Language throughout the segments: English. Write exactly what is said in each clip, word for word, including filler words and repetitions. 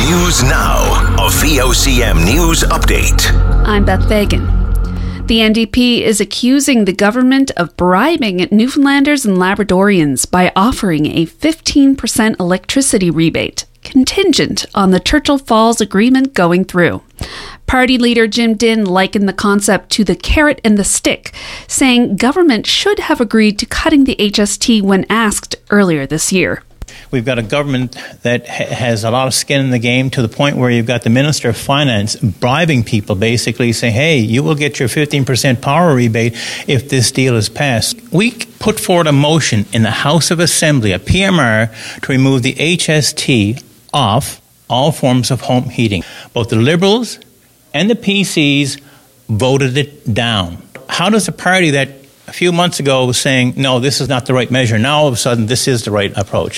News Now, a V O C M News Update. I'm Beth Fagan. The N D P is accusing the government of bribing Newfoundlanders and Labradorians by offering a fifteen percent electricity rebate, contingent on the Churchill Falls Agreement going through. Party leader Jim Dinn likened the concept to the carrot and the stick, saying government should have agreed to cutting the H S T when asked earlier this year. We've got a government that ha- has a lot of skin in the game, to the point where you've got the Minister of Finance bribing people, basically saying, hey, you will get your fifteen percent power rebate if this deal is passed. We put forward a motion in the House of Assembly, a P M R, to remove the H S T off all forms of home heating. Both the Liberals and the P Cs voted it down. How does a party that a few months ago was saying, no, this is not the right measure, now all of a sudden this is the right approach?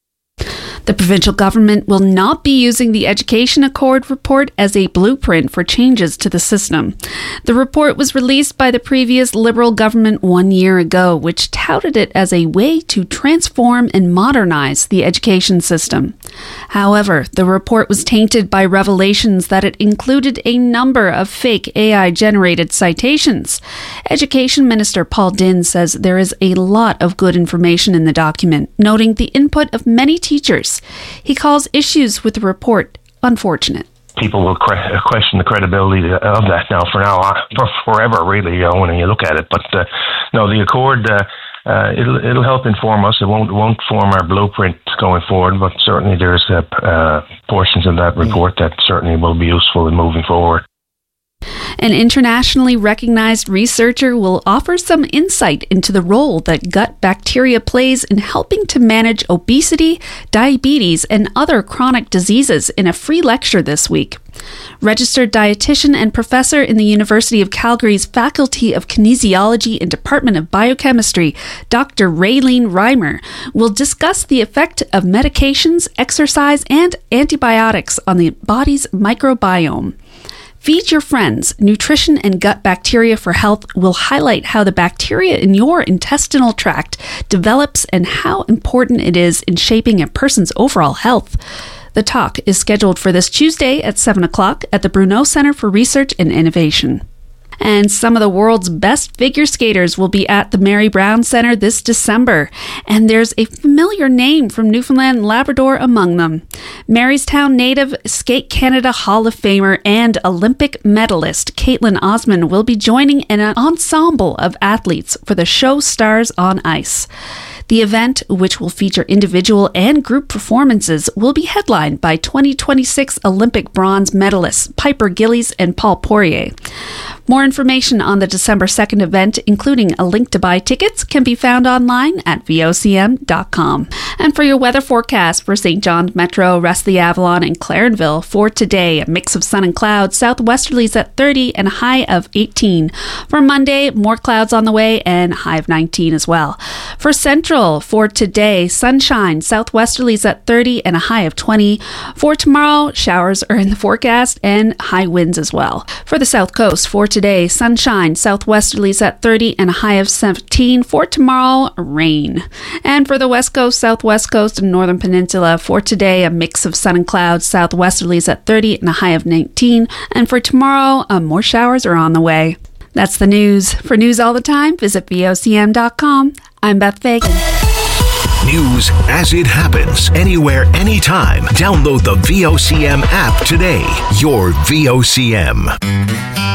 The provincial government will not be using the Education Accord report as a blueprint for changes to the system. The report was released by the previous Liberal government one year ago, which touted it as a way to transform and modernize the education system. However, the report was tainted by revelations that it included a number of fake A I-generated citations. Education Minister Paul Dinn says there is a lot of good information in the document, noting the input of many teachers. He calls issues with the report unfortunate. People will que- question the credibility of that now for now, uh, for forever, really, uh, when you look at it. But uh, no, the Accord, uh, uh, it'll it'll help inform us. It won't won't form our blueprint going forward, but certainly there's uh, uh, portions of that report that certainly will be useful in moving forward. An internationally recognized researcher will offer some insight into the role that gut bacteria plays in helping to manage obesity, diabetes, and other chronic diseases in a free lecture this week. Registered dietitian and professor in the University of Calgary's Faculty of Kinesiology and Department of Biochemistry, Doctor Raylene Reimer, will discuss the effect of medications, exercise, and antibiotics on the body's microbiome. Feed Your Friends, Nutrition and Gut Bacteria for Health will highlight how the bacteria in your intestinal tract develops and how important it is in shaping a person's overall health. The talk is scheduled for this Tuesday at seven o'clock at the Bruneau Centre for Research and Innovation. And some of the world's best figure skaters will be at the Mary Brown Centre this December. And there's a familiar name from Newfoundland and Labrador among them. Marystown native, Skate Canada Hall of Famer, and Olympic medalist Caitlin Osman will be joining an ensemble of athletes for the show Stars on Ice. The event, which will feature individual and group performances, will be headlined by twenty twenty-six Olympic bronze medalists Piper Gillies and Paul Poirier. More information on the December second event, including a link to buy tickets, can be found online at V O C M dot com. And for your weather forecast for Saint John's Metro, Restley Avalon, and Clarenville for today, a mix of sun and clouds, southwesterlies at thirty and a high of eighteen. For Monday, more clouds on the way and high of nineteen as well. For Central, for today, sunshine, southwesterlies at thirty and a high of twenty. For tomorrow, showers are in the forecast and high winds as well. For the South Coast, for today, sunshine, southwesterlies at thirty and a high of seventeen. For tomorrow, rain. And for the West Coast, Southwest Coast, and Northern Peninsula, for today, a mix of sun and clouds, southwesterlies at thirty and a high of nineteen. And for tomorrow, uh, more showers are on the way. That's the news. For news all the time, visit V O C M dot com. I'm Beth Fagan. News as it happens, anywhere, anytime. Download the V O C M app today. Your V O C M.